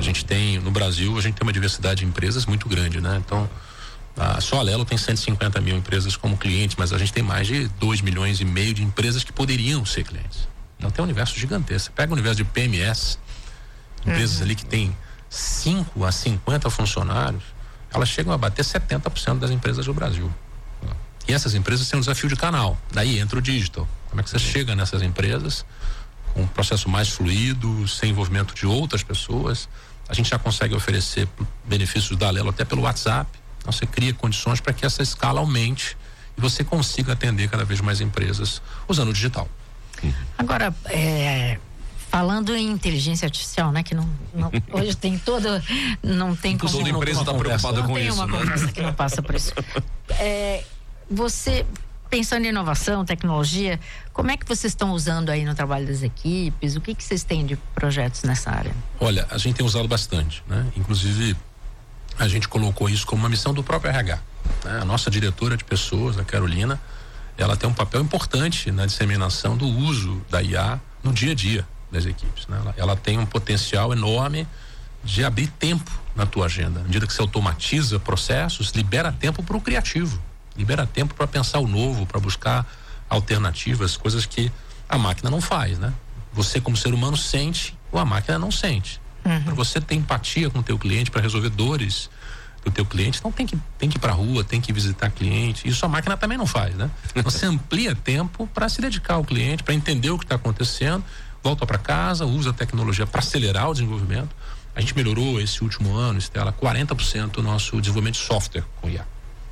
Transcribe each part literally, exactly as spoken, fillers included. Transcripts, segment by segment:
A gente tem, no Brasil, a gente tem uma diversidade de empresas muito grande, né? Então, a, só a Alelo tem cento e cinquenta mil empresas como clientes, mas a gente tem mais de dois milhões e meio de empresas que poderiam ser clientes. Então tem um universo gigantesco. Você pega o universo de P M S, empresas uhum. ali que tem cinco a cinquenta funcionários, elas chegam a bater setenta por cento das empresas do Brasil. E essas empresas têm um desafio de canal. Daí entra o digital. Como é que você chega nessas empresas com um processo mais fluido, sem envolvimento de outras pessoas? A gente já consegue oferecer benefícios da Alelo até pelo WhatsApp. Então você cria condições para que essa escala aumente e você consiga atender cada vez mais empresas usando o digital. Agora, é, falando em inteligência artificial, né, que não, não hoje tem toda, não tem como... Toda empresa está preocupada com isso, né? Tem uma conversa que não passa por isso. É, você, pensando em inovação, tecnologia, como é que vocês estão usando aí no trabalho das equipes? O que que vocês têm de projetos nessa área? Olha, a gente tem usado bastante, né? Inclusive, a gente colocou isso como uma missão do próprio R H, né? A nossa diretora de pessoas, a Carolina, ela tem um papel importante na disseminação do uso da I A no dia a dia das equipes, né? Ela, ela tem um potencial enorme de abrir tempo na tua agenda. À medida que você automatiza processos, libera tempo para o criativo, libera tempo para pensar o novo, para buscar alternativas, coisas que a máquina não faz, né? Você como ser humano sente, ou a máquina não sente. Uhum. Para você ter empatia com o teu cliente, para resolver dores do teu cliente, então tem que, tem que ir pra rua, tem que visitar cliente. Isso a máquina também não faz, né? Você amplia tempo para se dedicar ao cliente, para entender o que está acontecendo, volta para casa, usa a tecnologia para acelerar o desenvolvimento. A gente melhorou esse último ano, Estela, quarenta por cento do nosso desenvolvimento de software com I A.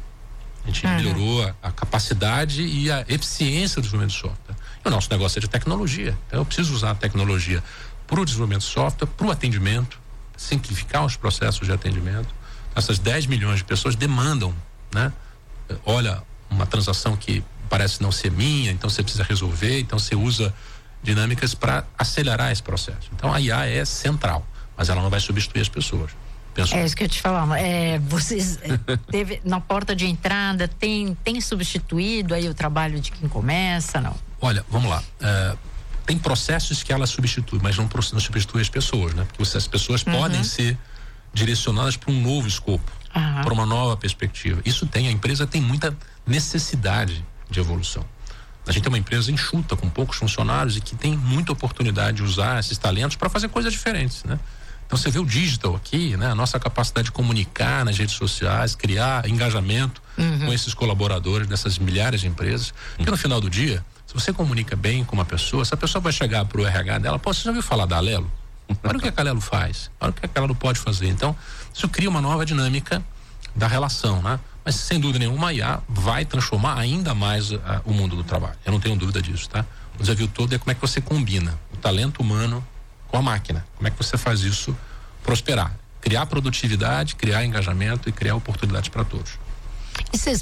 A gente uhum. melhorou a, a capacidade e a eficiência do desenvolvimento de software. E o nosso negócio é de tecnologia. Então eu preciso usar a tecnologia para o desenvolvimento de software, para o atendimento, simplificar os processos de atendimento. Essas dez milhões de pessoas demandam, né? Olha, uma transação que parece não ser minha, então você precisa resolver, então você usa dinâmicas para acelerar esse processo. Então a I A é central, mas ela não vai substituir as pessoas. Penso. É isso que eu te falava. É, vocês teve na porta de entrada tem tem substituído aí o trabalho de quem começa, não? Olha, vamos lá. É, tem processos que ela substitui, mas não, não substitui as pessoas, né? Porque as pessoas uhum. podem ser direcionadas para um novo escopo, uhum. para uma nova perspectiva. Isso tem, a empresa tem muita necessidade de evolução. A gente é uma empresa enxuta, com poucos funcionários e que tem muita oportunidade de usar esses talentos para fazer coisas diferentes, né? Então você vê o digital aqui, né? A nossa capacidade de comunicar nas redes sociais, criar engajamento uhum. com esses colaboradores dessas milhares de empresas, porque no final do dia, se você comunica bem com uma pessoa, essa pessoa vai chegar pro R H dela, pô, você já ouviu falar da Alelo? Olha o que a Alelo faz, olha o que a Alelo pode fazer. Então, isso cria uma nova dinâmica da relação, né? Mas sem dúvida nenhuma, a I A vai transformar ainda mais uh, o mundo do trabalho. Eu não tenho dúvida disso, tá? O desafio todo é como é que você combina o talento humano com a máquina. Como é que você faz isso prosperar? Criar produtividade, criar engajamento e criar oportunidades para todos. E vocês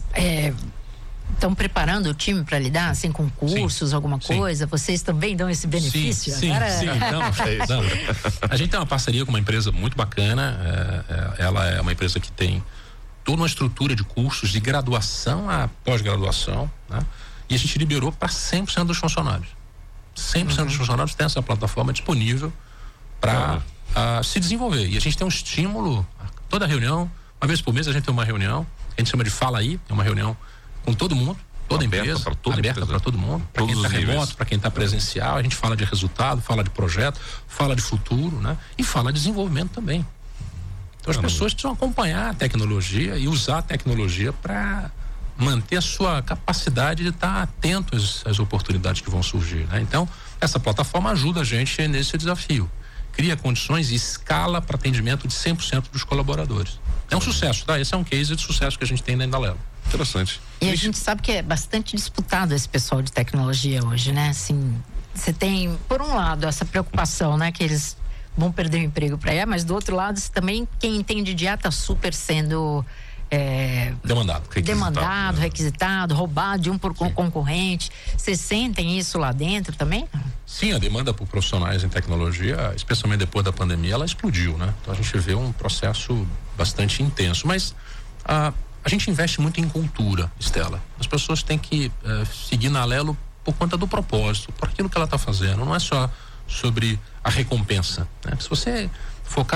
estão preparando o time para lidar assim com cursos, sim, alguma coisa? Sim. Vocês também dão esse benefício? Sim, Agora... sim, sim. Não, não. A gente tem uma parceria com uma empresa muito bacana. É, é, ela é uma empresa que tem toda uma estrutura de cursos de graduação a pós-graduação, né? E a gente liberou para cem por cento dos funcionários. cem por cento uhum. dos funcionários tem essa plataforma disponível para uhum. uh, se desenvolver. E a gente tem um estímulo, toda reunião, uma vez por mês a gente tem uma reunião, a gente chama de Fala Aí, é uma reunião com todo mundo, toda aberta empresa, pra toda aberta para todo mundo, para quem está remoto, para quem está presencial. A gente fala de resultado, fala de projeto, fala de futuro, né? E fala de desenvolvimento também. Então as pessoas precisam acompanhar a tecnologia e usar a tecnologia para manter a sua capacidade de estar atento às, às oportunidades que vão surgir, né? Então, essa plataforma ajuda a gente nesse desafio. Cria condições e escala para atendimento de cem por cento dos colaboradores. É um sucesso, tá? Esse é um case de sucesso que a gente tem dentro da Alelo. Interessante. E a gente sabe que é bastante disputado esse pessoal de tecnologia hoje, né? Assim, você tem, por um lado, essa preocupação, né? Que eles vão perder o emprego para I A, mas do outro lado, também quem entende de I A está super sendo... É, demandado, requisitado, demandado, né? requisitado, roubado de um por Sim. concorrente. Vocês sentem isso lá dentro também? Sim, a demanda por profissionais em tecnologia, especialmente depois da pandemia, ela explodiu, né? Então a gente vê um processo bastante intenso, mas a, a gente investe muito em cultura, Estela. As pessoas têm que uh, seguir na Alelo por conta do propósito, por aquilo que ela está fazendo. Não é só sobre a recompensa, né? Se você focar